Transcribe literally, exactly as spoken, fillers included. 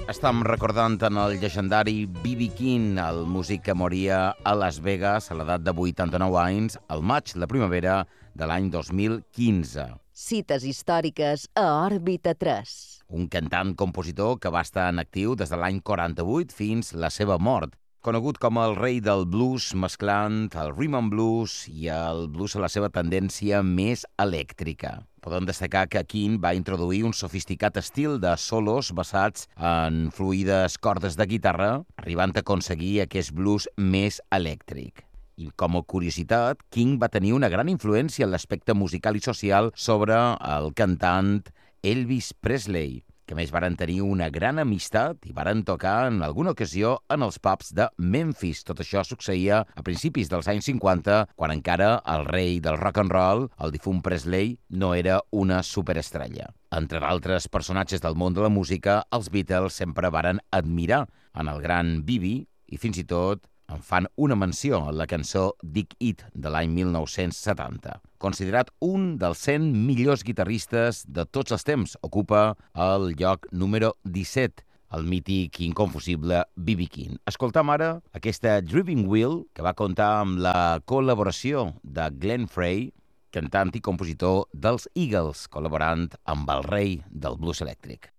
Estem recordant en el llegendari B B King, el músic que moria a Las Vegas a l'edat de vuitanta-nou anys, al maig, la primavera de l'any dos mil quinze. Cites històriques a Òrbita tres. Un cantant-compositor que va estar en actiu des de l'any quaranta-vuit fins la seva mort. Conegut com el rei del blues, mesclant el rhythm and blues i el blues a la seva tendència més elèctrica. Podem destacar que King va introduir un sofisticat estil de solos basats en fluides cordes de guitarra, arribant a aconseguir aquest blues més elèctric. I com a curiositat, King va tenir una gran influència en l'aspecte musical i social sobre el cantant Elvis Presley, que més varen tenir una gran amistat i varen tocar en alguna ocasió en els pubs de Memphis. Tot això succeïa a principis dels anys cinquanta, quan encara el rei del rock and roll, el difunt Presley, no era una superestrella. Entre altres personatges del món de la música, els Beatles sempre varen admirar en el gran Bibi i fins i tot en fan una menció en la cançó Dig It de l'any mil nou-cents setanta. Considerat un dels cent millors guitarristes de tots els temps, ocupa el lloc número disset, el mític i inconfusible B B King. Escoltam ara aquesta Driving Wheel, que va comptar amb la col·laboració de Glenn Frey, cantant i compositor dels Eagles, col·laborant amb el rei del blues elèctric.